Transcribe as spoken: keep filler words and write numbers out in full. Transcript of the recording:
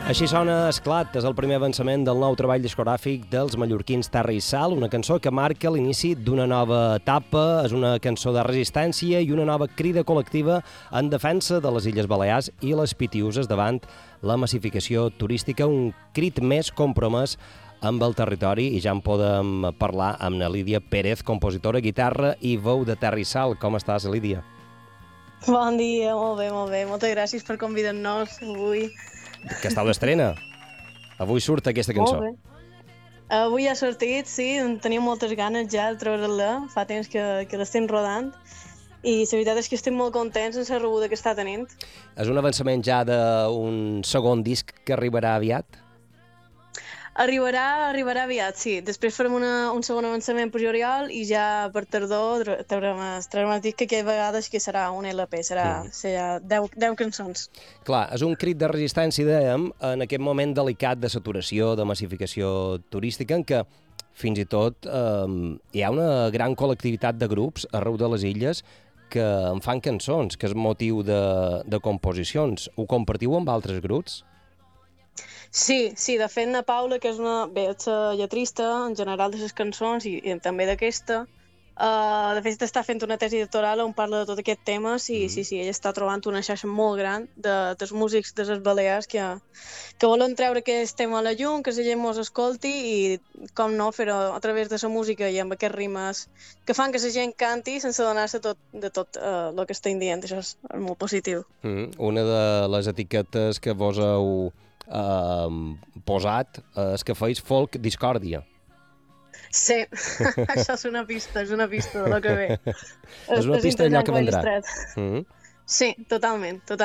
Així sona Esclat, és el primer avançament del nou treball discogràfic dels mallorquins Terra i Sal, una cançó que marca l'inici d'una nova etapa, és una cançó de resistència i una nova crida col·lectiva en defensa de les Illes Balears i les Pitiüses davant la massificació turística, un crit més compromès amb el territori, i ja en podem parlar amb na Lídia Pérez, compositora, guitarra i veu de Terra i Sal. Com estàs, Lídia? Bon dia, molt bé, molt bé. Moltes gràcies per convidar-nos avui. Que està d'estrena. Avui surt aquesta cançó. Molt bé. Avui ha sortit, sí, tenia moltes ganes ja de treure-la, fa temps que, que l'estem rodant, i la veritat és que estem molt contents amb la rebuda que està tenint. És un avançament ja d'un segon disc que arribarà aviat? Arribarà, arribarà aviat, sí. Després farem una, un segon avançament per juliol i ja per tardor traurem el disc, que aquella vegada que serà un L P, serà, mm. serà deu cançons. Clar, és un crit de resistència, dèiem, en aquest moment delicat de saturació, de massificació turística, en què fins i tot eh, hi ha una gran col·lectivitat de grups arreu de les illes que en fan cançons, que és motiu de, de composicions. Ho compartiu amb altres grups? Sí, sí, de fet, na Paula, que és una, bé, és la lletrista en general de les cançons i, i també d'aquesta, uh, de fet està fent una tesi doctoral on parla de tot aquest tema, i mm. sí, sí, ella està trobant una xarxa molt gran de, dels músics de les Balears que, que volen treure aquest tema a la llum, que la gent mos escolti i, com no, fer-ho a través de la música i amb aquests rimes que fan que la gent canti sense donar-se tot, de tot uh, el que estem dient. Això és molt positiu. Mm. Una de les etiquetes que vos heu Uh, posat uh, és que feis folk discòrdia. Sí, això és una pista, és una pista de lo que ve. És una pista d'allò que vendrà. Mm -hmm. Sí, totalment, totalment.